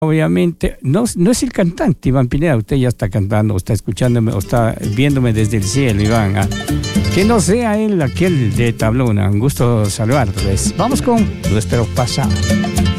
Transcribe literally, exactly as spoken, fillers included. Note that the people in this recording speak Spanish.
Obviamente, no, no es el cantante Iván Pineda, usted ya está cantando, o está escuchándome, o está viéndome desde el cielo, Iván. ¿Ah? Que no sea él aquel de Tablona, un gusto saludarles. Vamos con nuestro pasado.